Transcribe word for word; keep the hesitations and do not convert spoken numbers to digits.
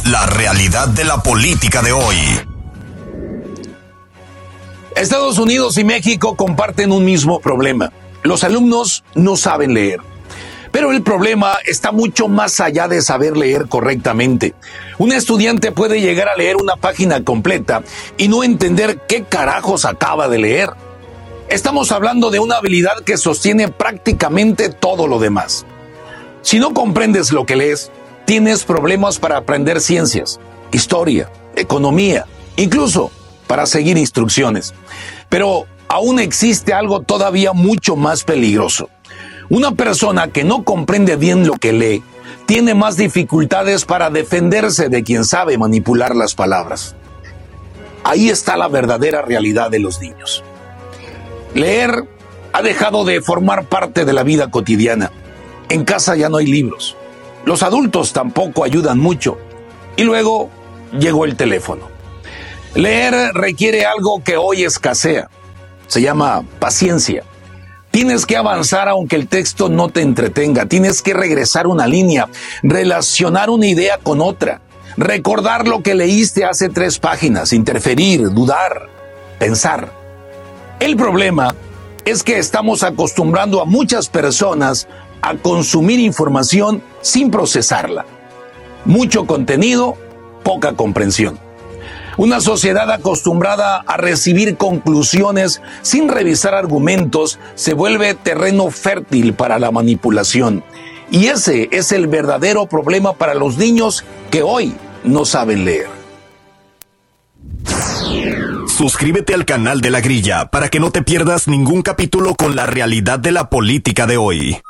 La realidad de la política de hoy. Estados Unidos y México comparten un mismo problema. Los alumnos no saben leer. Pero el problema está mucho más allá de saber leer correctamente. Un estudiante puede llegar a leer una página completa y no entender qué carajos acaba de leer. Estamos hablando de una habilidad que sostiene prácticamente todo lo demás. Si no comprendes lo que lees, tienes problemas para aprender ciencias, historia, economía, incluso para seguir instrucciones. Pero aún existe algo todavía mucho más peligroso. Una persona que no comprende bien lo que lee tiene más dificultades para defenderse de quien sabe manipular las palabras. Ahí está la verdadera realidad de los niños. Leer ha dejado de formar parte de la vida cotidiana. En casa ya no hay libros. Los adultos tampoco ayudan mucho. Y luego llegó el teléfono. Leer requiere algo que hoy escasea. Se llama paciencia. Tienes que avanzar aunque el texto no te entretenga. Tienes que regresar una línea, relacionar una idea con otra, recordar lo que leíste hace tres páginas, interferir, dudar, pensar. El problema es que estamos acostumbrando a muchas personas a consumir información sin procesarla. Mucho contenido, poca comprensión. Una sociedad acostumbrada a recibir conclusiones sin revisar argumentos se vuelve terreno fértil para la manipulación. Y ese es el verdadero problema para los niños que hoy no saben leer. Suscríbete al canal de La Grilla para que no te pierdas ningún capítulo con la realidad de la política de hoy.